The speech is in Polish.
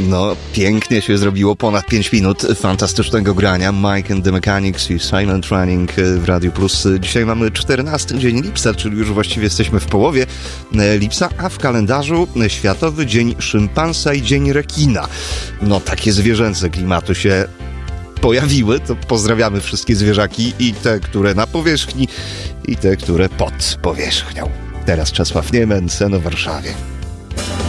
No, pięknie się zrobiło, ponad 5 minut fantastycznego grania. Mike and the Mechanics i Silent Running w Radiu Plus. Dzisiaj mamy 14 dzień lipca, czyli już właściwie jesteśmy w połowie lipca, a w kalendarzu Światowy Dzień Szympansa i Dzień Rekina. No, takie zwierzęce klimaty się pojawiły, to pozdrawiamy wszystkie zwierzaki, i te, które na powierzchni, i te, które pod powierzchnią. Teraz Czesław Niemen, Sen o Warszawie.